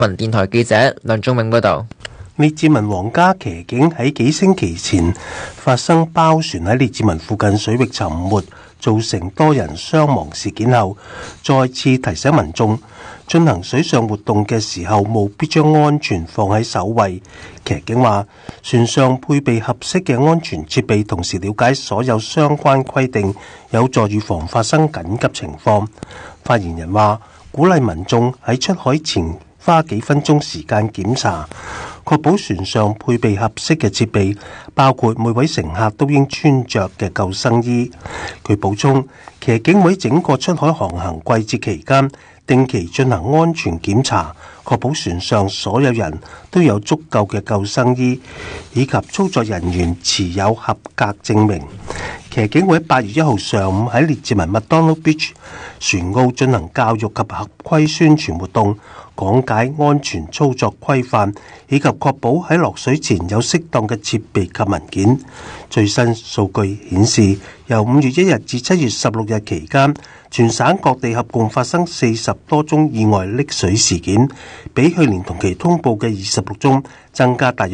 文電台記者梁仲明報道。 列治文皇家騎警喺幾星期前發生包船喺列治文附近水域沉沒，造成多人傷亡事件後，再次提醒民眾進行水上活動嘅時候，務必將安全放喺首位。騎警話，船上配備合適嘅安全設備，同時了解所有相關規定，有助預防發生緊急情況。發言人話，鼓勵民眾喺出海前花幾分鐘時間檢查，確保船上配備合適嘅設備，包括每位乘客都應穿着嘅救生衣。佢補充，騎警會整個出海航行季節期間定期進行安全檢查，確保船上所有人都有足夠嘅救生衣，以及操作人員持有合格證明。騎警會喺8月1號上午喺列治文麥當勞 Beach 船澳進行教育及合規宣傳活動，講解安全操作規範，以及確保喺落水前有適當嘅設備及文件。最新數據顯示，由5月1日至7月16日期間，全省各地合共發生40多宗意外溺水事件，比去年同期通報嘅26宗增加大約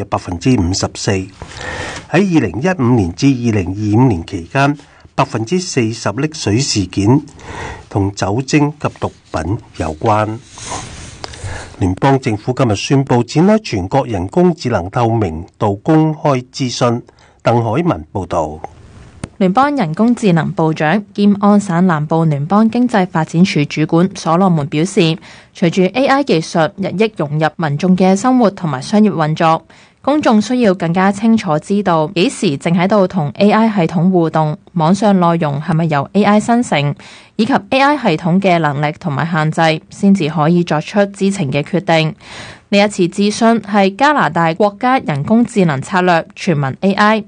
54%。喺2015年至2025年期間，40%溺水事件同酒精及毒品有關。聯邦政府今日宣布展開全國人工智能透明度公開諮詢。鄧海文報導。 聯邦人工智能部長兼安省南部聯邦經濟發展署主管所羅門表示，隨住 AI 技術日益融入民眾嘅生活同埋商業運作，公眾需要更加清楚知道幾時正喺度同 AI 系統互動，網上內容係咪由 AI 生成，以及 AI 系統嘅能力同埋限制，先至可以作出知情嘅決定。呢一次諮詢係加拿大國家人工智能策略全民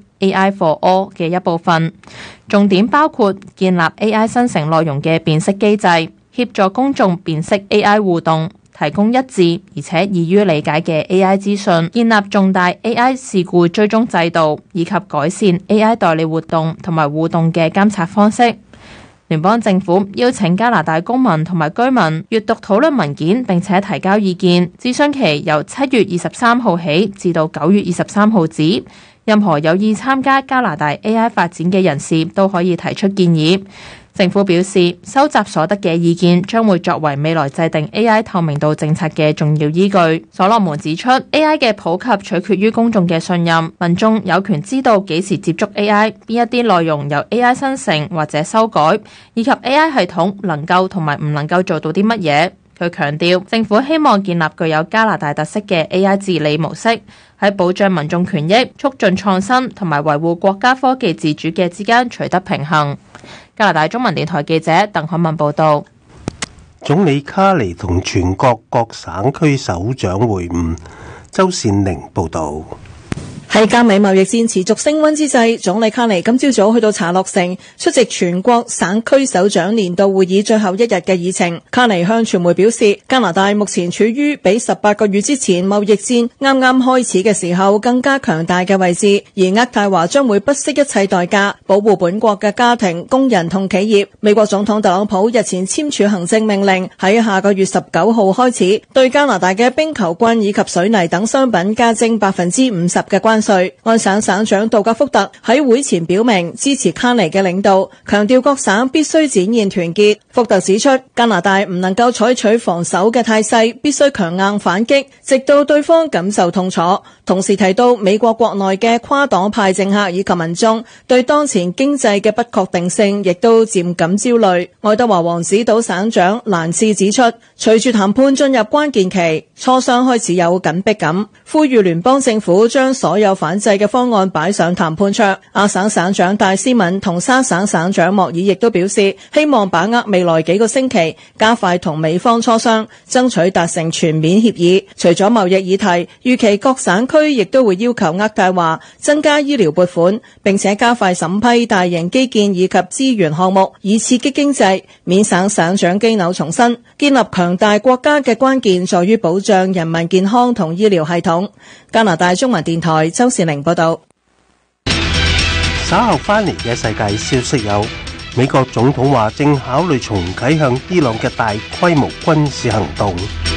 AI for All 嘅一部分，重點包括建立 AI 生成內容嘅辨識機制，協助公眾辨識 AI 互動，提供一致而且易於理解嘅 AI 資訊，建立重大 AI 事故追蹤制度，以及改善 AI 代理活動同埋互動嘅監察方式。聯邦政府邀請加拿大公民同埋居民閱讀討論文件並且提交意見，諮詢期由7月23號起至到9月23號止。任何有意參加加拿大 AI 發展嘅人士都可以提出建議。政府表示，收集所得嘅意見將會作為未來制定 AI 透明度政策嘅重要依據。所羅門指出， AI 嘅普及取決於公眾嘅信任，民眾有權知道幾時接觸 AI， 邊一啲內容由 AI 生成或者修改，以及 AI 系統能夠同埋唔能夠做到啲乜嘢。佢強調，政府希望建立具有加拿大特色嘅 AI 治理模式，喺保障民眾權益、促進創新同埋維護國家科技自主嘅之間取得平衡。加拿大中文電台記者鄧海文報道。 總理卡尼同全國各省區首長會晤。周善玲報道。 喺加美貿易戰持續升溫之際，總理卡尼今朝早去到查洛城出席全國省區首長年度會議最後一日嘅議程。卡尼向傳媒表示，加拿大目前處於比18個月之前貿易戰啱啱開始嘅時候更加強大嘅位置，而渥太華將會不惜一切代價保護本國嘅家庭、工人同企業。美國總統特朗普日前簽署行政命令，喺下個月19號開始對加拿大嘅冰球棍以及水泥等商品加徵50%嘅關稅。安省省長杜格福特喺會前表明支持卡尼嘅領導，強調各省必須展現團結。福特指出，加拿大唔能夠採取防守嘅態勢，必須強硬反擊，直到對方感受痛楚。同時提到美國國內嘅跨黨派政客以及民眾對當前經濟嘅不確定性亦都漸感焦慮。愛德華王子島省長蘭茨指出，隨住談判進入關鍵期，磋商開始有緊迫感，呼籲聯邦政府將所有反制嘅方案擺上談判桌。亞省省長戴斯敏同沙省省長莫爾亦都表示，希望把握未來幾個星期，加快同美方磋商，爭取達成全面協議。除咗貿易議題，預期各省區亦都會要求渥太華增加醫療撥款，並且加快審批大型基建以及資源項目，以刺激經濟。緬省省長基紐重申，建立強大國家嘅關鍵在於保障人民健康同醫療系統。加拿大中文電台周善玲報道。 稍後翻嚟嘅世界消息有，美國總統話正考慮重啟向伊朗嘅大規模軍事行動。